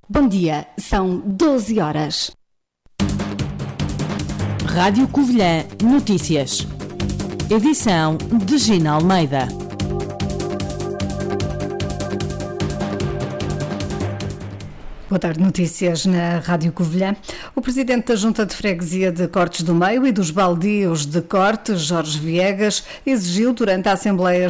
Bom dia, são 12 horas. Rádio Covilhã Notícias. Edição de Gina Almeida. Boa tarde, notícias na Rádio Covilhã. O presidente da Junta de Freguesia de Cortes do Meio e dos Baldios de Cortes, Jorge Viegas, exigiu durante a Assembleia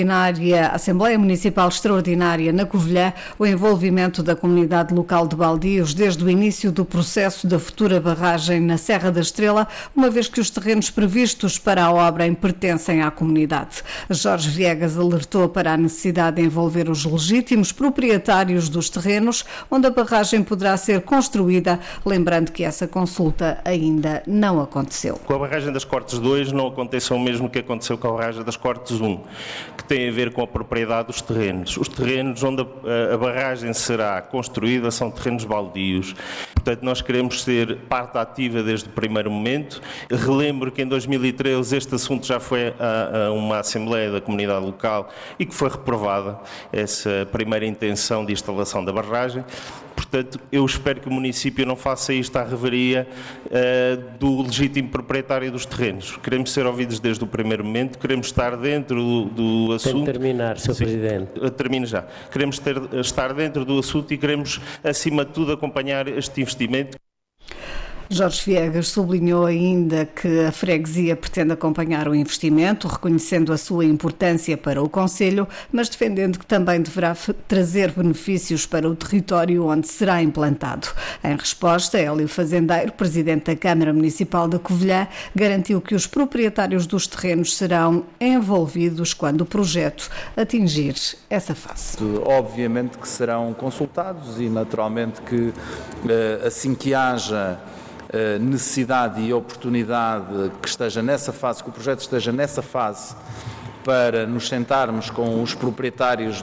Municipal Extraordinária na Covilhã o envolvimento da comunidade local de Baldios desde o início do processo da futura barragem na Serra da Estrela, uma vez que os terrenos previstos para a obra pertencem à comunidade. Jorge Viegas alertou para a necessidade de envolver os legítimos proprietários dos terrenos onde a barragem poderá ser construída, lembrando que essa consulta ainda não aconteceu. Com a barragem das Cortes 2 não aconteceu o mesmo que aconteceu com a barragem das Cortes 1, que tem a ver com a propriedade dos terrenos. Os terrenos onde a barragem será construída são terrenos baldios. Portanto, nós queremos ser parte ativa desde o primeiro momento. Relembro que em 2013 este assunto já foi a uma Assembleia da Comunidade Local e que foi reprovada essa primeira intenção de instalação da barragem. Portanto, eu espero que o município não faça isto à reveria do legítimo proprietário dos terrenos. Queremos ser ouvidos desde o primeiro momento, queremos estar dentro do assunto. Tem de terminar, Sr. Presidente. Termino já. Queremos estar dentro do assunto e queremos, acima de tudo, acompanhar este investimento. Jorge Viegas sublinhou ainda que a freguesia pretende acompanhar o investimento, reconhecendo a sua importância para o concelho, mas defendendo que também deverá trazer benefícios para o território onde será implantado. Em resposta, Hélio Fazendeiro, presidente da Câmara Municipal da Covilhã, garantiu que os proprietários dos terrenos serão envolvidos quando o projeto atingir essa fase. Obviamente que serão consultados e naturalmente que assim que haja necessidade e oportunidade que esteja nessa fase, que o projeto esteja nessa fase, para nos sentarmos com os proprietários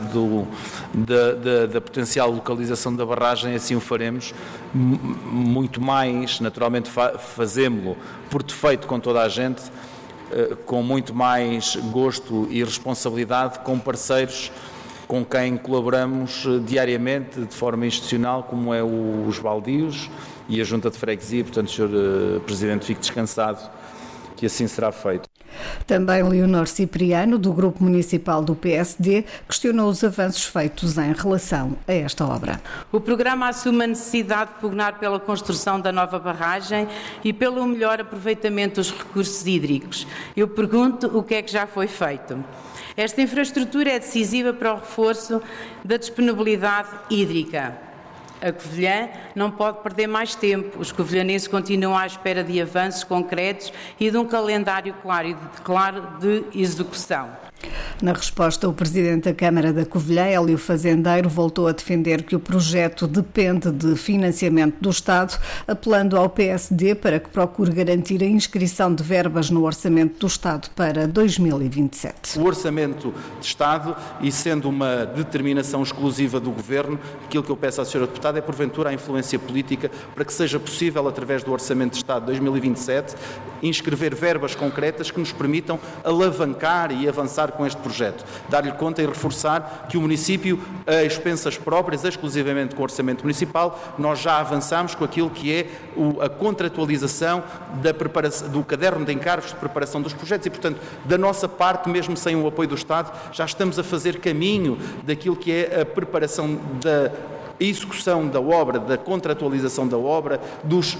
da potencial localização da barragem, assim o faremos. Muito mais, naturalmente fazemos-lo por defeito com toda a gente, com muito mais gosto e responsabilidade, com parceiros com quem colaboramos diariamente de forma institucional, como é os Baldios e a Junta de Freguesia. Portanto, Sr. Presidente, fique descansado que assim será feito. Também Leonor Cipriano, do Grupo Municipal do PSD, questionou os avanços feitos em relação a esta obra. O programa assume a necessidade de pugnar pela construção da nova barragem e pelo melhor aproveitamento dos recursos hídricos. Eu pergunto o que é que já foi feito. Esta infraestrutura é decisiva para o reforço da disponibilidade hídrica. A Covilhã não pode perder mais tempo. Os covilhanenses continuam à espera de avanços concretos e de um calendário claro de execução. Na resposta, o presidente da Câmara da Covilhã, Hélio Fazendeiro, voltou a defender que o projeto depende de financiamento do Estado, apelando ao PSD para que procure garantir a inscrição de verbas no Orçamento do Estado para 2027. O Orçamento de Estado, e sendo uma determinação exclusiva do Governo, aquilo que eu peço à Sra. Deputada é, porventura, a influência política para que seja possível, através do Orçamento de Estado de 2027, inscrever verbas concretas que nos permitam alavancar e avançar com este projeto. Dar-lhe conta e reforçar que o município, a expensas próprias, exclusivamente com o orçamento municipal, nós já avançamos com aquilo que é a contratualização do caderno de encargos de preparação dos projetos e, portanto, da nossa parte, mesmo sem o apoio do Estado, já estamos a fazer caminho daquilo que é a preparação da execução da obra, da contratualização da obra, dos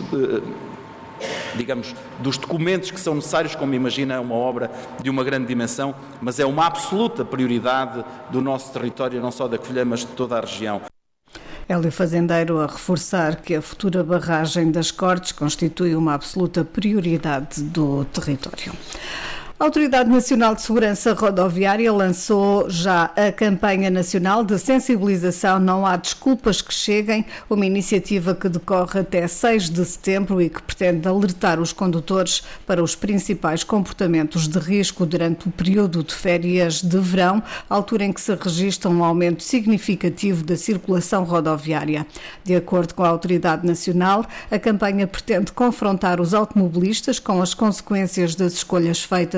documentos que são necessários. Como imagina, é uma obra de uma grande dimensão, mas é uma absoluta prioridade do nosso território, não só da Covilhã, mas de toda a região. Hélio Fazendeiro a reforçar que a futura barragem das Cortes constitui uma absoluta prioridade do território. A Autoridade Nacional de Segurança Rodoviária lançou já a campanha nacional de sensibilização Não Há Desculpas que Cheguem, uma iniciativa que decorre até 6 de setembro e que pretende alertar os condutores para os principais comportamentos de risco durante o período de férias de verão, altura em que se registra um aumento significativo da circulação rodoviária. De acordo com a Autoridade Nacional, a campanha pretende confrontar os automobilistas com as consequências das escolhas feitas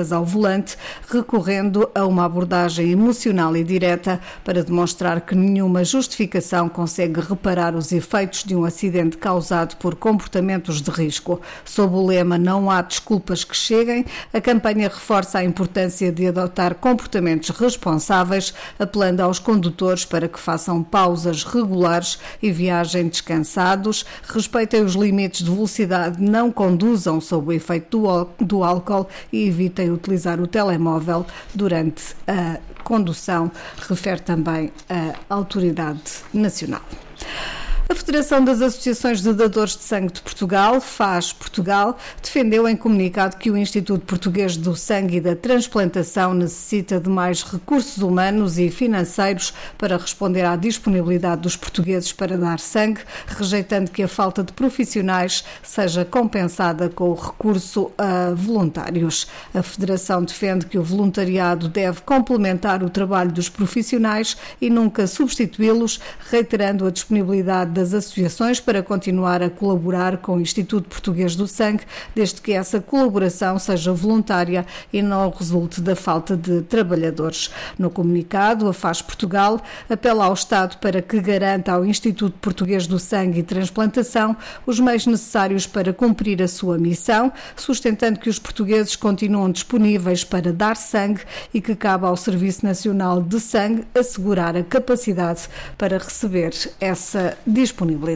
agressivas ao volante, recorrendo a uma abordagem emocional e direta para demonstrar que nenhuma justificação consegue reparar os efeitos de um acidente causado por comportamentos de risco. Sob o lema "Não há desculpas que cheguem", a campanha reforça a importância de adotar comportamentos responsáveis, apelando aos condutores para que façam pausas regulares e viajem descansados, respeitem os limites de velocidade, não conduzam sob o efeito do álcool e evitem utilizar o telemóvel durante a condução, refere também a autoridade nacional. A Federação das Associações de Dadores de Sangue de Portugal, FAS Portugal, defendeu em comunicado que o Instituto Português do Sangue e da Transplantação necessita de mais recursos humanos e financeiros para responder à disponibilidade dos portugueses para dar sangue, rejeitando que a falta de profissionais seja compensada com o recurso a voluntários. A Federação defende que o voluntariado deve complementar o trabalho dos profissionais e nunca substituí-los, reiterando a disponibilidade das associações para continuar a colaborar com o Instituto Português do Sangue, desde que essa colaboração seja voluntária e não resulte da falta de trabalhadores. No comunicado, a FAS Portugal apela ao Estado para que garanta ao Instituto Português do Sangue e Transplantação os meios necessários para cumprir a sua missão, sustentando que os portugueses continuam disponíveis para dar sangue e que cabe ao Serviço Nacional de Sangue assegurar a capacidade para receber essa disponibilidade.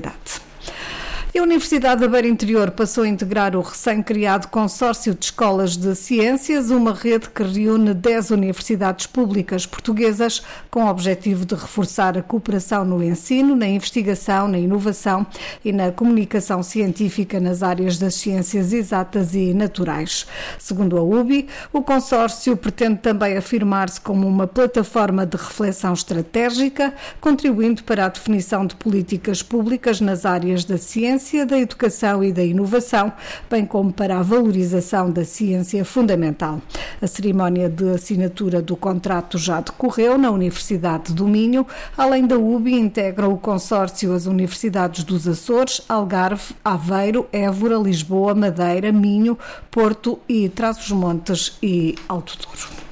E a Universidade da Beira Interior passou a integrar o recém-criado Consórcio de Escolas de Ciências, uma rede que reúne 10 universidades públicas portuguesas com o objetivo de reforçar a cooperação no ensino, na investigação, na inovação e na comunicação científica nas áreas das ciências exatas e naturais. Segundo a UBI, o consórcio pretende também afirmar-se como uma plataforma de reflexão estratégica, contribuindo para a definição de políticas públicas nas áreas da ciência, da educação e da inovação, bem como para a valorização da ciência fundamental. A cerimónia de assinatura do contrato já decorreu na Universidade do Minho. Além da UBI, integram o consórcio as universidades dos Açores, Algarve, Aveiro, Évora, Lisboa, Madeira, Minho, Porto e Trás-os-Montes e Alto Douro.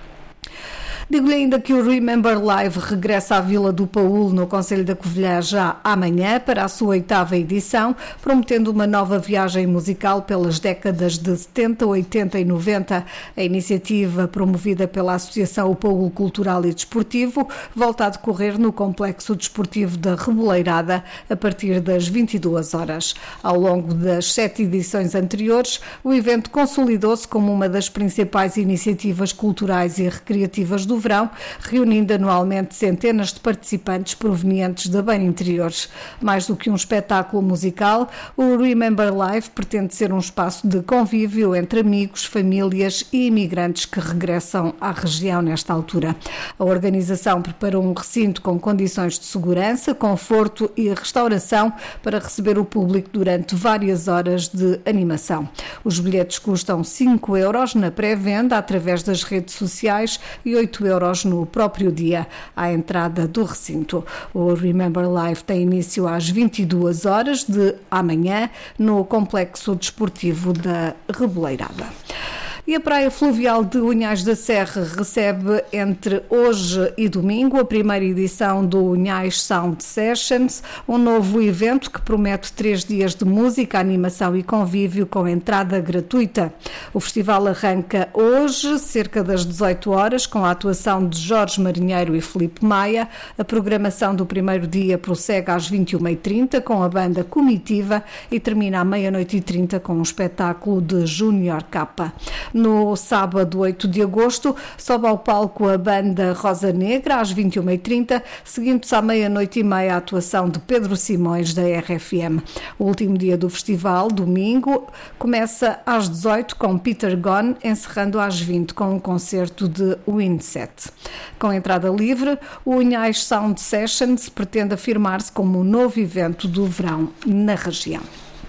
Digo-lhe ainda que o Remember Live regressa à Vila do Paúl, no concelho da Covilhã, já amanhã, para a sua 8ª edição, prometendo uma nova viagem musical pelas décadas de 70, 80 e 90. A iniciativa, promovida pela Associação O Paúl Cultural e Desportivo, volta a decorrer no Complexo Desportivo da Reboleirada, a partir das 22 horas. Ao longo das 7 edições anteriores, o evento consolidou-se como uma das principais iniciativas culturais e recreativas do verão, reunindo anualmente centenas de participantes provenientes da Beira Interior. Mais do que um espetáculo musical, o Remember Live pretende ser um espaço de convívio entre amigos, famílias e imigrantes que regressam à região nesta altura. A organização preparou um recinto com condições de segurança, conforto e restauração para receber o público durante várias horas de animação. Os bilhetes custam 5 euros na pré-venda através das redes sociais e 8 euros no próprio dia à entrada do recinto. O Remember Live tem início às 22 horas de amanhã no Complexo Desportivo da Reboleirada. E a Praia Fluvial de Unhais da Serra recebe entre hoje e domingo a primeira edição do Unhais Sound Sessions, um novo evento que promete 3 dias de música, animação e convívio com entrada gratuita. O festival arranca hoje, cerca das 18 horas, com a atuação de Jorge Marinheiro e Filipe Maia. A programação do primeiro dia prossegue às 21h30 com a banda Comitiva e termina à 00:30 com um espetáculo de Júnior Capa. No sábado 8 de agosto, sobe ao palco a banda Rosa Negra às 21h30, seguindo-se à 00:30 a atuação de Pedro Simões da RFM. O último dia do festival, domingo, começa às 18 com Peter Gone, encerrando às 20 com um concerto de Windset. Com entrada livre, o Unhais Sound Sessions pretende afirmar-se como um novo evento do verão na região.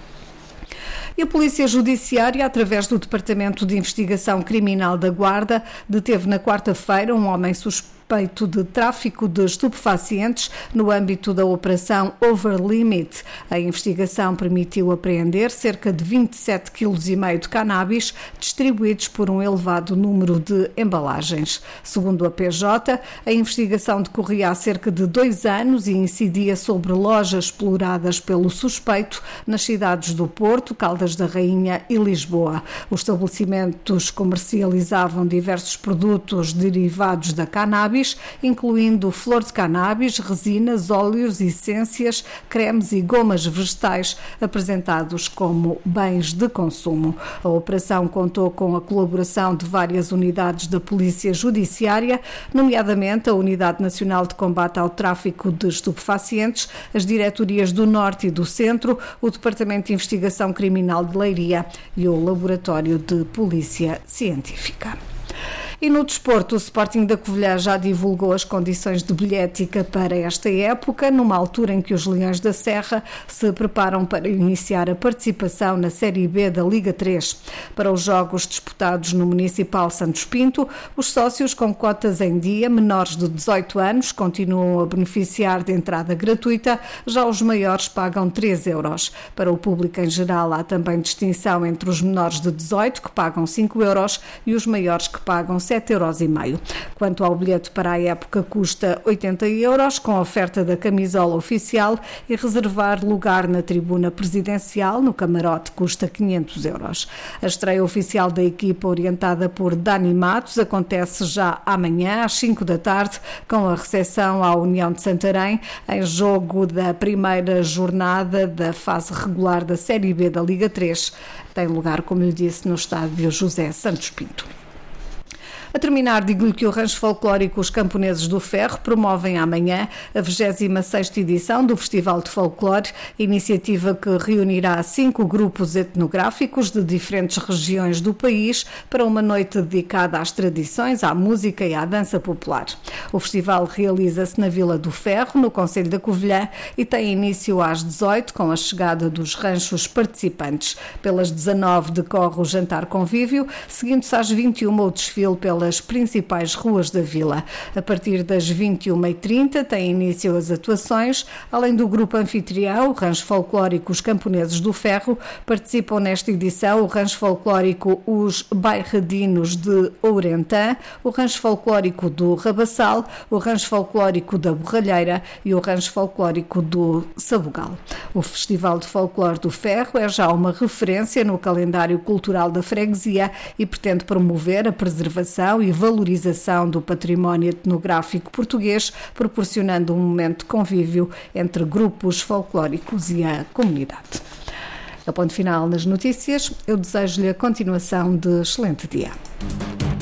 E a Polícia Judiciária, através do Departamento de Investigação Criminal da Guarda, deteve na quarta-feira um homem suspeito suspeito de tráfico de estupefacientes no âmbito da Operação Over Limit. A investigação permitiu apreender cerca de 27,5 kg de cannabis distribuídos por um elevado número de embalagens. Segundo a PJ, a investigação decorria há cerca de 2 anos e incidia sobre lojas exploradas pelo suspeito nas cidades do Porto, Caldas da Rainha e Lisboa. Os estabelecimentos comercializavam diversos produtos derivados da cannabis, incluindo flor de cannabis, resinas, óleos, essências, cremes e gomas vegetais, apresentados como bens de consumo. A operação contou com a colaboração de várias unidades da Polícia Judiciária, nomeadamente a Unidade Nacional de Combate ao Tráfico de Estupefacientes, as diretorias do Norte e do Centro, o Departamento de Investigação Criminal de Leiria e o Laboratório de Polícia Científica. E no desporto, o Sporting da Covilhã já divulgou as condições de bilhética para esta época, numa altura em que os Leões da Serra se preparam para iniciar a participação na Série B da Liga 3. Para os jogos disputados no Municipal Santos Pinto, os sócios com cotas em dia, menores de 18 anos, continuam a beneficiar de entrada gratuita, já os maiores pagam 3 euros. Para o público em geral, há também distinção entre os menores de 18, que pagam 5 euros, e os maiores, que pagam 7,5 euros. Quanto ao bilhete para a época, custa 80 euros, com a oferta da camisola oficial, e reservar lugar na tribuna presidencial, no camarote, custa 500 euros. A estreia oficial da equipa, orientada por Dani Matos, acontece já amanhã, às 5 da tarde, com a recepção à União de Santarém, em jogo da primeira jornada da fase regular da Série B da Liga 3. Tem lugar, como lhe disse, no estádio José Santos Pinto. A terminar, digo-lhe que o Rancho Folclórico Os Camponeses do Ferro promovem amanhã a 26ª edição do Festival de Folclore, iniciativa que reunirá 5 grupos etnográficos de diferentes regiões do país para uma noite dedicada às tradições, à música e à dança popular. O festival realiza-se na Vila do Ferro, no concelho da Covilhã, e tem início às 18, com a chegada dos ranchos participantes. Pelas 19 decorre o jantar convívio, seguindo-se às 21 o desfile pelas principais ruas da vila. A partir das 21h30 têm início as atuações. Além do grupo anfitrião, o Rancho Folclórico Os Camponeses do Ferro, participam nesta edição o Rancho Folclórico Os Bairradinos de Ourentã, o Rancho Folclórico do Rabassal, o Rancho Folclórico da Borralheira e o Rancho Folclórico do Sabugal. O Festival de Folclore do Ferro é já uma referência no calendário cultural da freguesia e pretende promover a preservação e valorização do património etnográfico português, proporcionando um momento de convívio entre grupos folclóricos e a comunidade. A ponto final nas notícias, eu desejo-lhe a continuação de excelente dia.